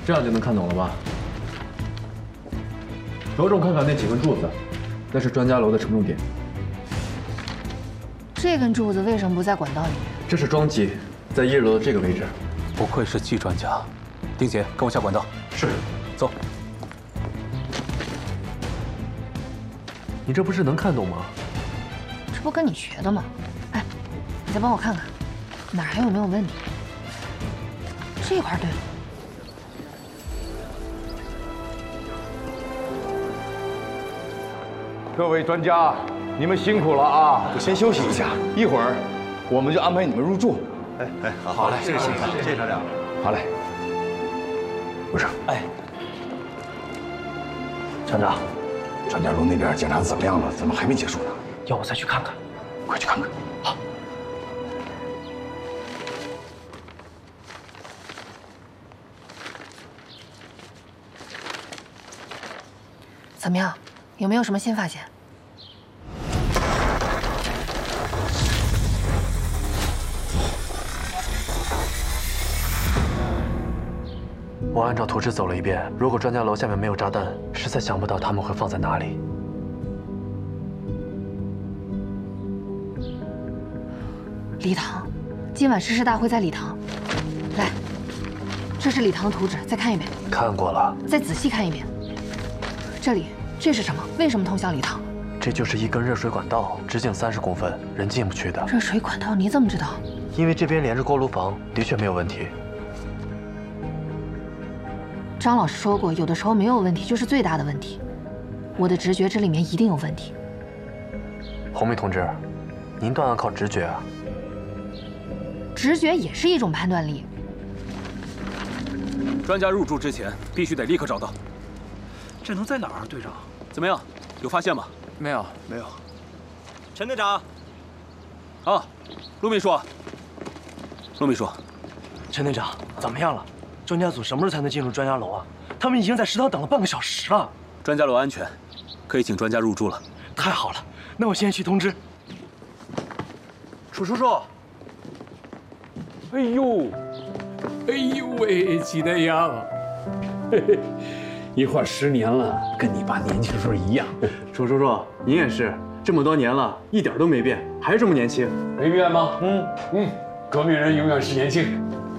这样就能看懂了吧？着重看看那几根柱子，那是专家楼的承重点。 这根柱子为什么不在管道里面？ 这是桩基，在1楼的这个位置。 不愧是技专家，丁姐，跟我下管道。 是， 走。 你这不是能看懂吗？ 这不跟你学的吗？哎，你再帮我看看，哪儿还有没有问题？这块对了。 各位专家，你们辛苦了啊！就先休息一下，一会儿我们就安排你们入住。 哎，好嘞，这个辛苦，谢谢厂长。 好嘞，不是， 哎， 厂长，专家楼那边检查怎么样了？怎么还没结束呢？ 要我再去看看？ 快去看看。 好。 怎么样？有没有什么新发现？ 我按照图纸走了一遍，如果专家楼下面没有炸弹，实在想不到他们会放在哪里。 礼堂，今晚誓师大会在礼堂。来，这是礼堂的图纸，再看一遍。 看过了。 再仔细看一遍。这里，这是什么？为什么通向礼堂？ 这就是一根热水管道，直径30公分，人进不去的。 热水管道，你怎么知道？ 因为这边连着锅炉房，的确没有问题。 张老师说过，有的时候没有问题就是最大的问题。我的直觉，这里面一定有问题。 红梅同志，您断案靠直觉啊？ 直觉也是一种判断力。 专家入住之前，必须得立刻找到。 这能在哪儿，队长？ 怎么样？有发现吗？ 没有。陈队长， 啊，陆秘书。陆秘书， 陈队长，怎么样了？专家组什么时候才能进入专家楼啊？他们已经在食堂等了半个小时了。 专家楼安全，可以请专家入住了。 太好了，那我先去通知。楚叔叔。 哎呦喂，季南阳，嘿嘿，一块10年了，跟你爸年轻时候一样。 楚叔叔，您也是，这么多年了，一点都没变，还是这么年轻。 没变吗？革命人永远是年轻。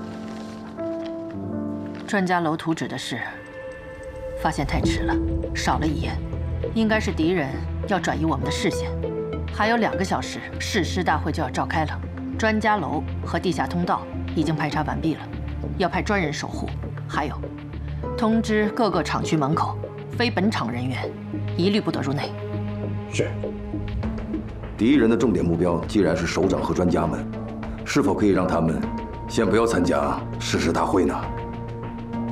专家楼图纸的事，发现太迟了，少了一页，应该是敌人要转移我们的视线。还有2个小时，誓师大会就要召开了。专家楼和地下通道已经排查完毕了，要派专人守护。还有，通知各个厂区门口，非本厂人员一律不得入内。 是。 敌人的重点目标既然是首长和专家们，是否可以让他们先不要参加誓师大会呢？